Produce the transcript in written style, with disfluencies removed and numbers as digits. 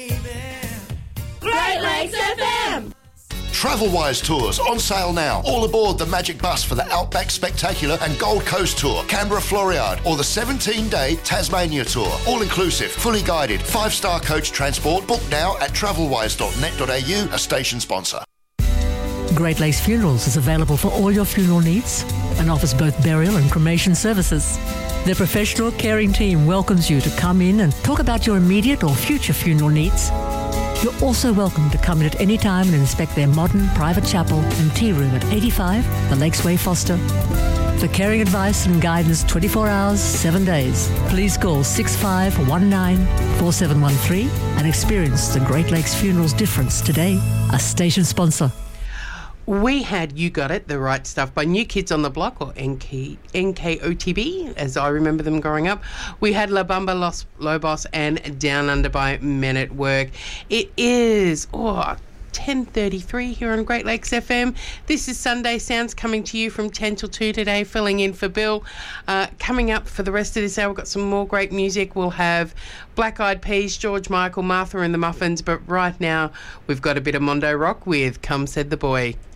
Great Lakes FM! Travelwise Tours on sale now. All aboard the Magic Bus for the Outback Spectacular and Gold Coast Tour, Canberra Floriade, or the 17-day Tasmania Tour. All inclusive, fully guided, 5-star coach transport. Book now at travelwise.net.au, a station sponsor. Great Lakes Funerals is available for all your funeral needs and offers both burial and cremation services. Their professional caring team welcomes you to come in and talk about your immediate or future funeral needs. You're also welcome to come in at any time and inspect their modern private chapel and tea room at 85 The Lakes Way, Foster. For caring advice and guidance 24 hours, 7 days, please call 6519 4713 and experience the Great Lakes Funerals difference today. A station sponsor. We had You Got It, The Right Stuff by New Kids on the Block, or NKOTB, as I remember them growing up. We had La Bamba Los Lobos and Down Under by Men at Work. It is 10:33 here on Great Lakes FM. This is Sunday Sounds, coming to you from 10 till 2 today, filling in for Bill. Coming up for the rest of this hour, we've got some more great music. We'll have Black Eyed Peas, George Michael, Martha and the Muffins, but right now we've got a bit of Mondo Rock with Come Said the Boy.